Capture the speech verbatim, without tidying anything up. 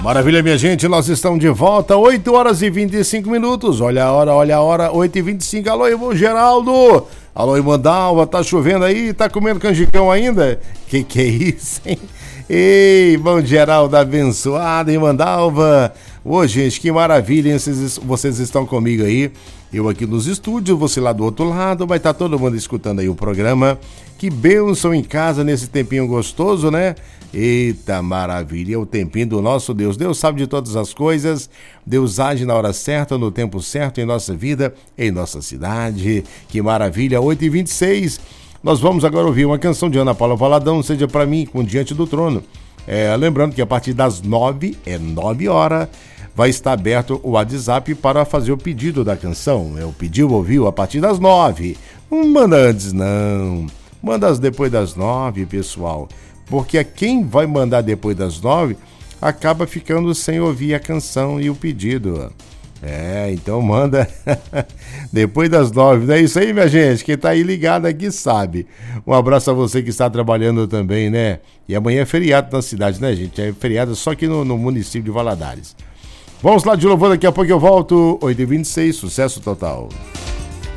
Maravilha, minha gente, nós estamos de volta, oito horas e vinte e cinco minutos, olha a hora, olha a hora, oito e vinte e cinco, alô, irmão Geraldo, alô, irmã Dalva, tá chovendo aí, tá comendo canjicão ainda? Que que é isso, hein? Ei, irmão Geraldo, abençoado, irmã Dalva, ô gente, que maravilha, hein? Vocês, vocês estão comigo aí, eu aqui nos estúdios, você lá do outro lado, vai estar todo mundo escutando aí o programa, que bênção em casa nesse tempinho gostoso, né? Eita maravilha, é o tempinho do nosso Deus. Deus sabe de todas as coisas, Deus age na hora certa, no tempo certo, em nossa vida, em nossa cidade. Que maravilha, oito e vinte e seis. Nós vamos agora ouvir uma canção de Ana Paula Valadão, Seja Pra Mim, com Diante do Trono. É, lembrando que a partir das nove, é nove horas, vai estar aberto o WhatsApp para fazer o pedido da canção. É o pediu, ouviu, a partir das nove. Não manda antes, não. Manda depois das nove, pessoal. Porque quem vai mandar depois das nove acaba ficando sem ouvir a canção e o pedido. É, então manda depois das nove. Não é isso aí, minha gente? Quem tá aí ligado aqui sabe. Um abraço a você que está trabalhando também, né? E amanhã é feriado na cidade, né, gente? É feriado só aqui no, no município de Valadares. Vamos lá de louvor, daqui a pouco eu volto. oito e vinte e seis, sucesso total.